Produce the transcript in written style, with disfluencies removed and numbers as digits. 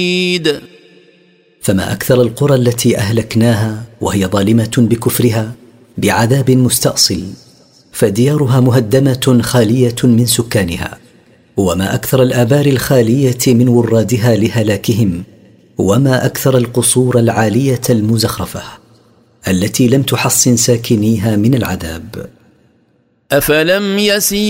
فما أكثر القرى التي أهلكناها وهي ظالمة بكفرها بعذاب مستأصل، فديارها مهدمة خالية من سكانها. وما أكثر الآبار الخالية من ورادها لهلاكهم، وما أكثر القصور العالية المزخرفة التي لم تحصن ساكنيها من العذاب. أفلم يسيروا